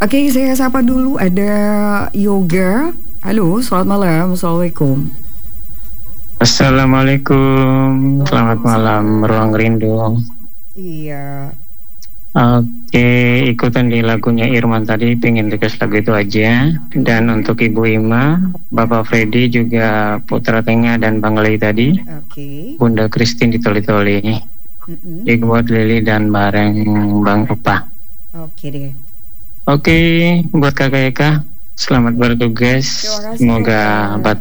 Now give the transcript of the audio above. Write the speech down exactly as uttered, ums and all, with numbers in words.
Oke, saya sapa dulu ada Yoga. Halo, selamat malam. Assalamualaikum. Assalamualaikum, selamat malam, Waalaikumsalam. Ruang Rindu. Iya. Oke, ikutan di lagunya Irman tadi, pengen request lagu itu aja. Dan untuk Ibu Ima, Bapak Freddy, juga Putra Tengah dan Bang Lei tadi, Oke. Bunda Christine di Toli-Toli, Mm-mm. buat Lili dan bareng Bang Opa. Oke deh. Oke, buat Kakak Eka, selamat bertugas. Terima kasih, Semoga Kakak. bat